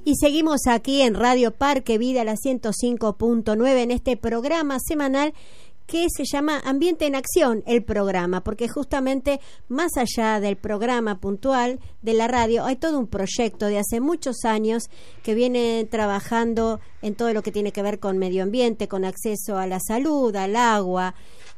Y seguimos aquí en Radio Parque Vida, la 105.9, en este programa semanal que se llama Ambiente en Acción, el programa, porque justamente más allá del programa puntual de la radio, hay todo un proyecto de hace muchos años que viene trabajando en todo lo que tiene que ver con medio ambiente, con acceso a la salud, al agua,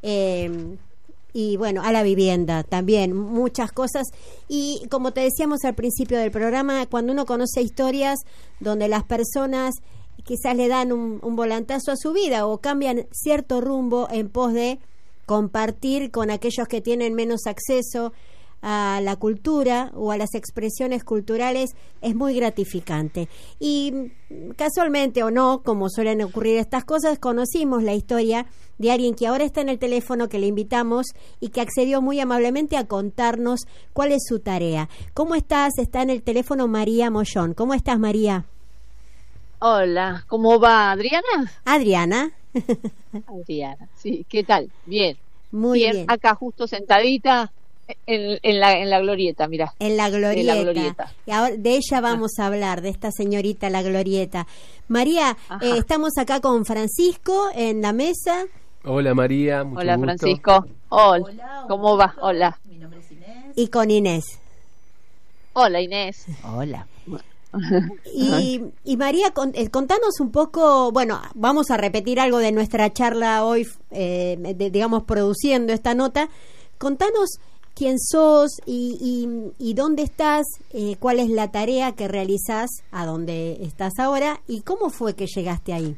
y bueno, a la vivienda también, muchas cosas. Y como te decíamos al principio del programa, cuando uno conoce historias donde las personas quizás le dan un volantazo a su vida o cambian cierto rumbo en pos de compartir con aquellos que tienen menos acceso a la cultura o a las expresiones culturales, es muy gratificante. Y casualmente o no, como suelen ocurrir estas cosas, conocimos la historia de alguien que ahora está en el teléfono, que le invitamos y que accedió muy amablemente a contarnos cuál es su tarea. ¿Cómo estás? Está en el teléfono María Mollón. ¿Cómo estás, María? Hola, ¿cómo va Adriana? Adriana, sí, ¿qué tal? Bien. Muy bien. Acá justo sentadita en la glorieta, mirá. En la glorieta. Y ahora de ella vamos a hablar, de esta señorita la glorieta. María, estamos acá con Francisco en la mesa. Hola María, mucho Hola gusto. Francisco. Hola, ¿cómo va? Hola. Mi nombre es Inés. Y con Inés. Hola Inés. Hola. Y María, contanos un poco, bueno, vamos a repetir algo de nuestra charla hoy, digamos, produciendo esta nota. Contanos quién sos y dónde estás, cuál es la tarea que realizás, a dónde estás ahora y cómo fue que llegaste ahí.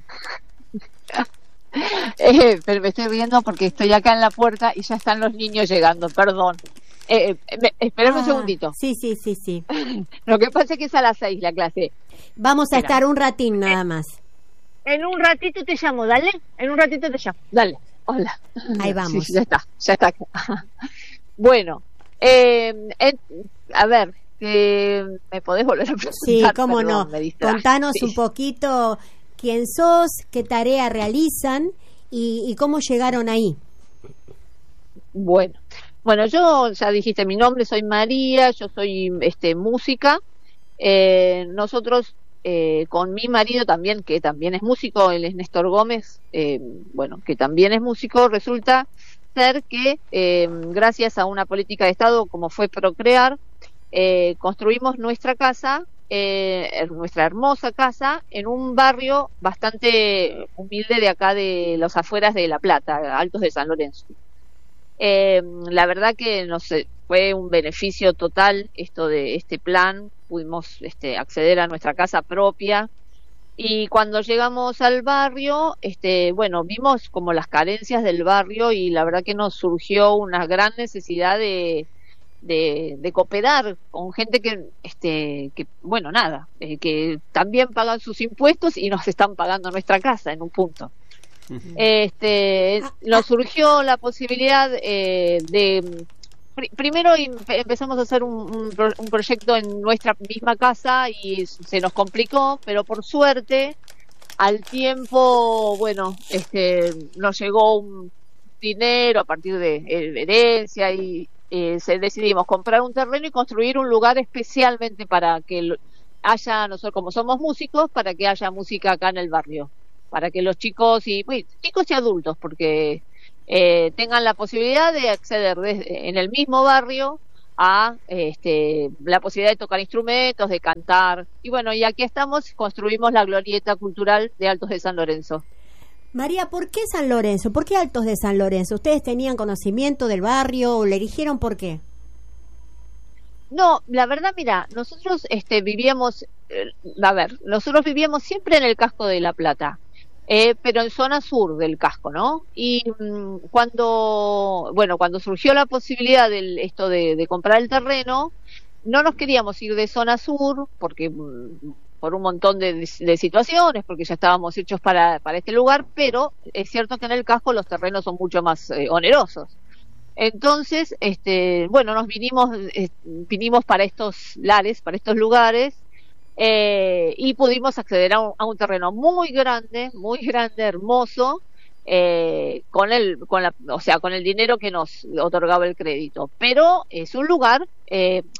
Pero me estoy riendo porque estoy acá en la puerta y ya están los niños llegando, perdón. Espérame un segundito. Sí. Lo que pasa es que es a las 6 la clase. Vamos a estar un ratín nada más. En un ratito te llamo, dale. En un ratito te llamo, dale. Hola. Ahí vamos. Sí, ya está. Bueno, a ver, ¿me podés volver a presentar? Sí, cómo Perdón, no. Contanos un poquito quién sos, qué tarea realizan y cómo llegaron ahí. Bueno, yo ya dijiste mi nombre, soy María, yo soy música. Nosotros con mi marido también, que también es músico, él es Néstor Gómez, que también es músico, resulta ser que gracias a una política de Estado como fue Procrear, construimos nuestra casa, nuestra hermosa casa, en un barrio bastante humilde de acá de los afueras de La Plata, Altos de San Lorenzo. La verdad que fue un beneficio total esto de este plan. Pudimos acceder a nuestra casa propia y cuando llegamos al barrio vimos como las carencias del barrio y la verdad que nos surgió una gran necesidad de cooperar con gente que también pagan sus impuestos y nos están pagando nuestra casa en un punto. Nos surgió la posibilidad primero empezamos a hacer un proyecto en nuestra misma casa y se nos complicó, pero por suerte al tiempo nos llegó un dinero a partir de herencia y decidimos comprar un terreno y construir un lugar especialmente para que nosotros como somos músicos, para que haya música acá en el barrio, para que los chicos y adultos, porque tengan la posibilidad de acceder en el mismo barrio a la posibilidad de tocar instrumentos, de cantar. Y aquí estamos, construimos la glorieta cultural de Altos de San Lorenzo. María, ¿por qué San Lorenzo? ¿Por qué Altos de San Lorenzo? ¿Ustedes tenían conocimiento del barrio o le eligieron por qué? No, la verdad, mira, nosotros vivíamos siempre en el casco de La Plata. Pero en zona sur del casco, ¿no? Y cuando surgió la posibilidad de comprar el terreno, no nos queríamos ir de zona sur porque por un montón de situaciones, porque ya estábamos hechos para este lugar, pero es cierto que en el casco los terrenos son mucho más onerosos. Entonces, nos vinimos para estos lares, para estos lugares. Y pudimos acceder a un terreno muy grande, hermoso, con el dinero que nos otorgaba el crédito. Pero es un lugar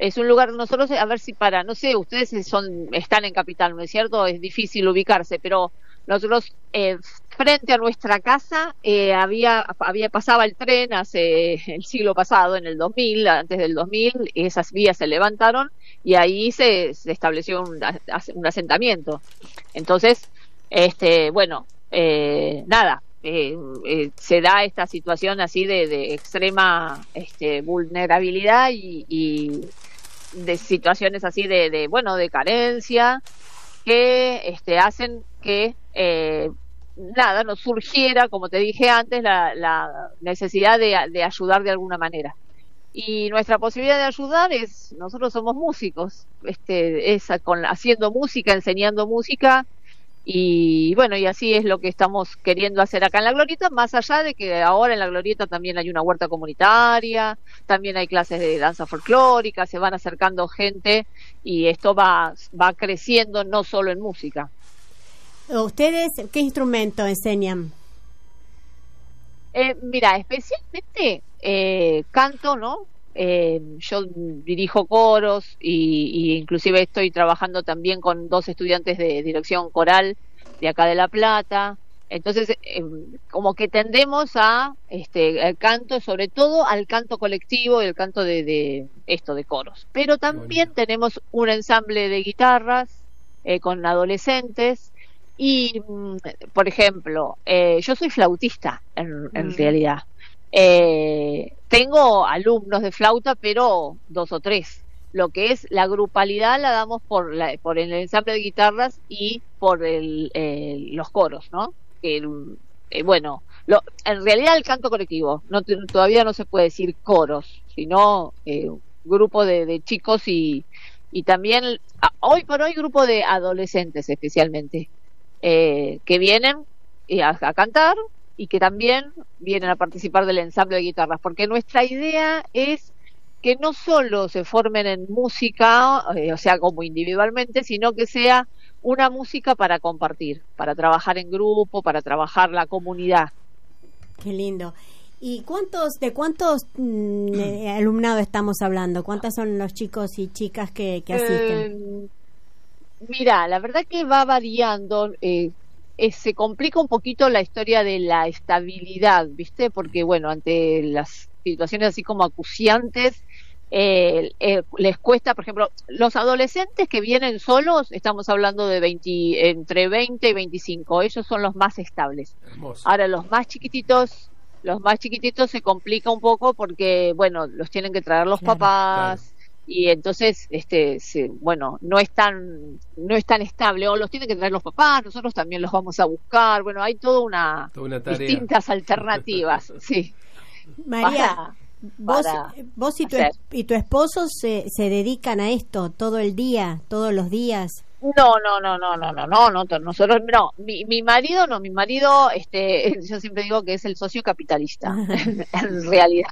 Es un lugar, nosotros, a ver si no sé, ustedes están en Capital, ¿no es cierto? Es difícil ubicarse, pero nosotros, frente a nuestra casa, pasaba el tren hace el siglo pasado, en el 2000, antes del 2000, esas vías se levantaron y ahí se estableció un asentamiento. Entonces, bueno, nada, se da esta situación así de extrema vulnerabilidad y de situaciones así bueno, de carencia que hacen que nada, nos surgiera, como te dije antes, la necesidad de ayudar de alguna manera. Y nuestra posibilidad de ayudar nosotros somos músicos, haciendo música, enseñando música. Y bueno, y así es lo que estamos queriendo hacer acá en La Glorieta, más allá de que ahora en La Glorieta también hay una huerta comunitaria, también hay clases de danza folclórica, se van acercando gente y esto va creciendo no solo en música. ¿Ustedes qué instrumento enseñan? Mira, especialmente canto, ¿no? Yo dirijo coros y inclusive estoy trabajando también con 2 estudiantes de dirección coral de acá de La Plata. Entonces, como que tendemos a el canto, sobre todo al canto colectivo y el canto de coros. Pero también tenemos un ensamble de guitarras con adolescentes y, por ejemplo, yo soy flautista en realidad. Tengo alumnos de flauta, pero 2 o 3. Lo que es la grupalidad la damos por el ensamble de guitarras y por los coros, ¿no? Bueno, en realidad el canto colectivo, todavía no se puede decir coros, sino grupo de chicos y también, hoy por hoy, grupo de adolescentes especialmente, que vienen a cantar y que también vienen a participar del ensamble de guitarras, porque nuestra idea es que no solo se formen en música, o sea, como individualmente, sino que sea una música para compartir, para trabajar en grupo, para trabajar la comunidad. Qué lindo. ¿Y de cuántos alumnado estamos hablando? ¿Cuántos son los chicos y chicas que asisten? Mira, la verdad que va variando. Se complica un poquito la historia de la estabilidad, ¿viste? Porque, bueno, ante las situaciones así como acuciantes, les cuesta, por ejemplo, los adolescentes que vienen solos, estamos hablando de entre 20 y 25, ellos son los más estables. Hermoso. Ahora, los más chiquititos se complica un poco porque, bueno, los tienen que traer los papás. Claro. Y entonces bueno, no es tan estable, o los tienen que traer los papás, nosotros también los vamos a buscar, bueno, hay toda una distintas alternativas. Sí. María, vos y tu esposo se dedican a esto todo el día, todos los días. No, nosotros no, mi marido no, mi marido yo siempre digo que es el socio capitalista en realidad.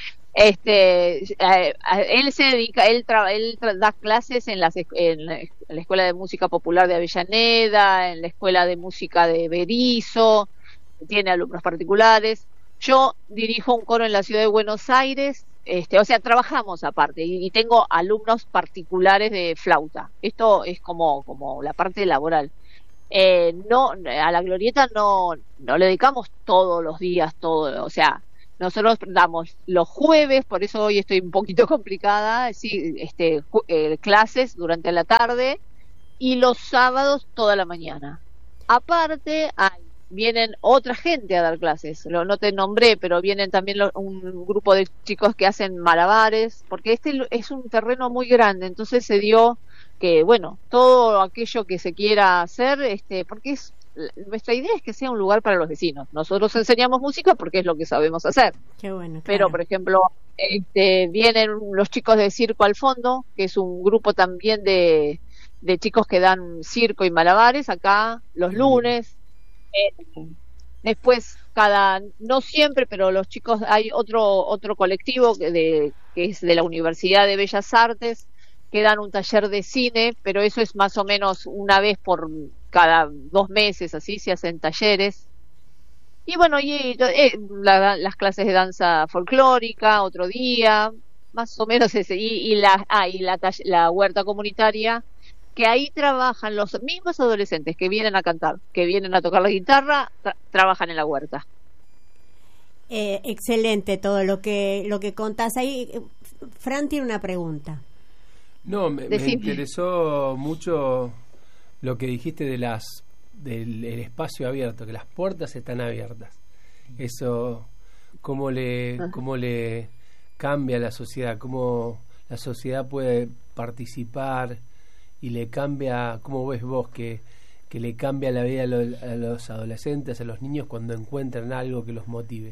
Él se dedica, él da clases en la Escuela de Música Popular de Avellaneda, en la Escuela de Música de Berizo, tiene alumnos particulares. Yo dirijo un coro en la ciudad de Buenos Aires, o sea, trabajamos aparte y tengo alumnos particulares de flauta. Esto es como la parte laboral. No, a La Glorieta no le dedicamos todos los días, o sea, nosotros damos los jueves, por eso hoy estoy un poquito complicada, sí, clases durante la tarde y los sábados toda la mañana. Aparte, vienen otra gente a dar clases, no te nombré, pero vienen también un grupo de chicos que hacen malabares, porque es un terreno muy grande, entonces se dio que, bueno, todo aquello que se quiera hacer, porque nuestra idea es que sea un lugar para los vecinos. Nosotros enseñamos música porque es lo que sabemos hacer. Qué bueno, claro. Pero, por ejemplo, vienen los chicos de Circo al Fondo, que es un grupo también de chicos que dan circo y malabares acá los lunes. Después, no siempre, pero los chicos, hay otro colectivo que es de la Universidad de Bellas Artes, que dan un taller de cine, pero eso es más o menos una vez por cada 2 meses, así se hacen talleres. Y bueno, las clases de danza folclórica otro día, más o menos ese. La huerta comunitaria, que ahí trabajan los mismos adolescentes que vienen a cantar, que vienen a tocar la guitarra, trabajan en la huerta. Excelente todo lo que contás ahí. Fran tiene una pregunta. No, me interesó mucho lo que dijiste del espacio abierto, que las puertas están abiertas. Eso, cómo le cambia a la sociedad, cómo la sociedad puede participar y le cambia, ¿cómo ves vos que le cambia la vida a los adolescentes, a los niños cuando encuentran algo que los motive?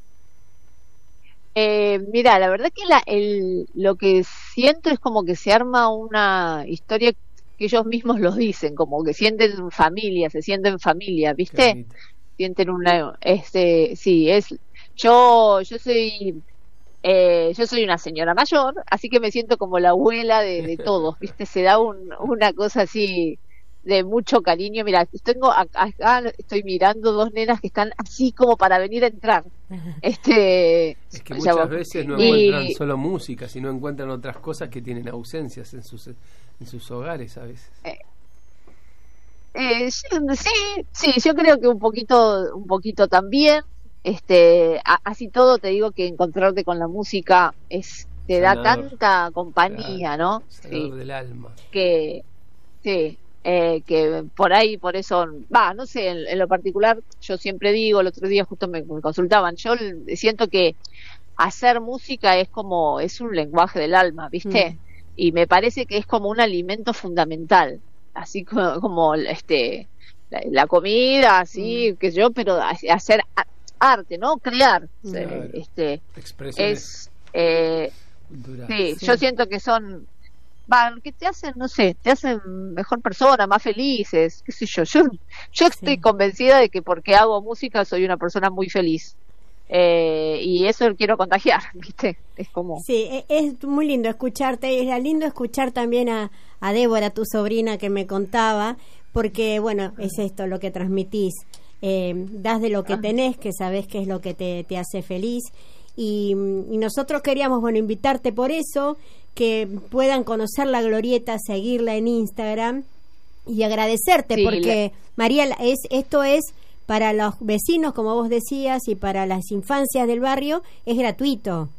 Mira, la verdad que lo que siento es como que se arma una historia que ellos mismos los dicen, como que sienten familia, se sienten familia, ¿viste? Sienten sí, yo soy una señora mayor, así que me siento como la abuela de todos, ¿viste? Se da una cosa así de mucho cariño. Mira, acá estoy mirando dos nenas que están así como para venir a entrar. Es que muchas veces no encuentran solo música, sino encuentran otras cosas que tienen ausencias en sus hogares a veces. Sí, yo creo que un poquito también. Así todo te digo que encontrarte con la música te da tanta compañía, claro, ¿no? Sanador del alma. Que por eso, no sé, en lo particular, yo siempre digo, el otro día justo me consultaban, yo siento que hacer música es un lenguaje del alma, ¿viste? Y me parece que es como un alimento fundamental, así como la comida, así, que yo, pero hacer arte, ¿no? Crear. Claro. Expresiones culturales. Sí, yo siento que son que te hacen, no sé, te hacen mejor persona, más felices, qué sé yo. Yo estoy convencida de que porque hago música soy una persona muy feliz. Y eso lo quiero contagiar, ¿viste? Es como... Sí, es muy lindo escucharte, es lindo escuchar también a Débora, tu sobrina, que me contaba, porque, bueno, es esto lo que transmitís. Das de lo que tenés, que sabés que es lo que te hace feliz. Y nosotros queríamos, invitarte por eso, que puedan conocer la Glorieta, seguirla en Instagram y agradecerte, porque María, esto es para los vecinos, como vos decías, y para las infancias del barrio, es gratuito.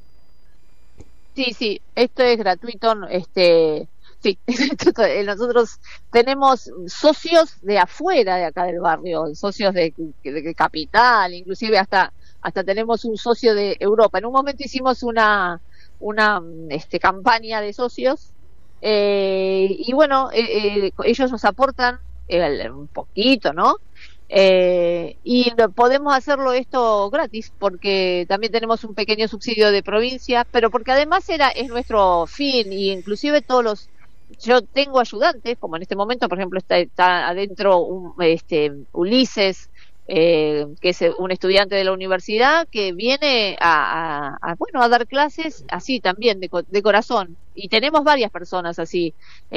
Sí, esto es gratuito, sí, nosotros tenemos socios de afuera de acá del barrio, socios de Capital, inclusive hasta tenemos un socio de Europa. En un momento hicimos una campaña de socios, y bueno, ellos nos aportan un poquito, ¿no? Y podemos hacerlo esto gratis, porque también tenemos un pequeño subsidio de provincia, pero porque además es nuestro fin, y inclusive yo tengo ayudantes, como en este momento, por ejemplo, está adentro Ulises, que es un estudiante de la universidad que viene a dar clases así también de corazón, y tenemos varias personas así,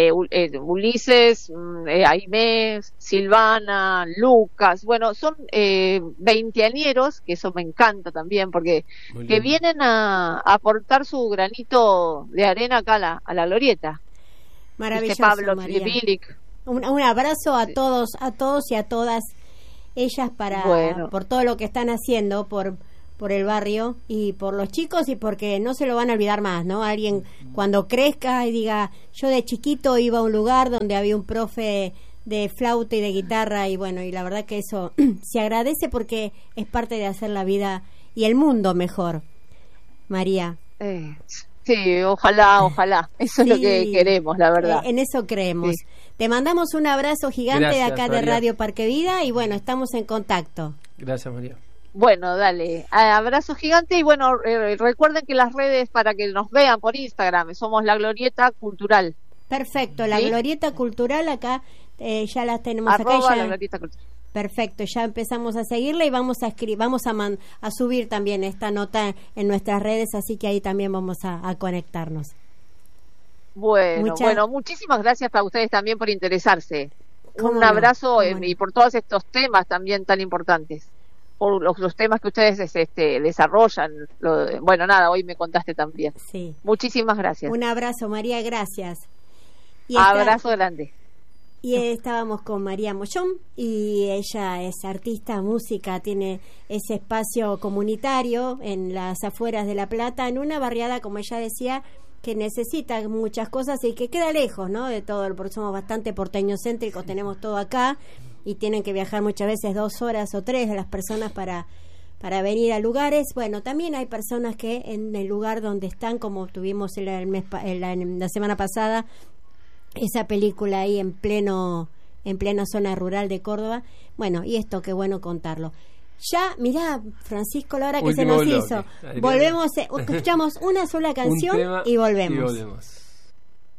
Ulises, Aimé, Silvana, Lucas, son veinteañeros, que eso me encanta también, porque que vienen a aportar su granito de arena acá a la Glorieta. Maravilloso, Pablo, María. Bilic. Un abrazo a todos y a todas ellas por todo lo que están haciendo por el barrio y por los chicos, y porque no se lo van a olvidar más, ¿no? Alguien cuando crezca y diga, yo de chiquito iba a un lugar donde había un profe de flauta y de guitarra, y y la verdad que eso se agradece, porque es parte de hacer la vida y el mundo mejor. María. Sí, ojalá. Eso es lo que queremos, la verdad. En eso creemos. Sí. Te mandamos un abrazo gigante. Gracias, de acá, María, de Radio Parque Vida, y estamos en contacto. Gracias, María. Bueno, dale, abrazo gigante, y recuerden que las redes para que nos vean por Instagram somos La Glorieta Cultural. Perfecto, La Glorieta Cultural, acá ya las tenemos @ acá. La Glorieta Cultural. Perfecto, ya empezamos a seguirla, y vamos a subir también esta nota en nuestras redes, así que ahí también vamos a conectarnos. Bueno, muchísimas gracias a ustedes también por interesarse. Un abrazo y por todos estos temas también tan importantes. por los temas que ustedes desarrollan. Bueno, nada, hoy me contaste también. Sí. Muchísimas gracias. Un abrazo, María, gracias. Abrazo grande. Y estábamos con María Mollón, y ella es artista, música, tiene ese espacio comunitario en las afueras de La Plata, en una barriada, como ella decía, que necesita muchas cosas y que queda lejos, ¿no?, de todo, porque somos bastante porteñocéntricos, tenemos todo acá, y tienen que viajar muchas veces 2 horas o 3 de las personas para venir a lugares. Bueno, también hay personas que en el lugar donde están, como tuvimos la semana pasada, esa película ahí en plena zona rural de Córdoba. Bueno, y esto qué bueno contarlo. Ya, mirá, Francisco, la hora que se nos hizo. Volvemos, escuchamos una sola canción y volvemos.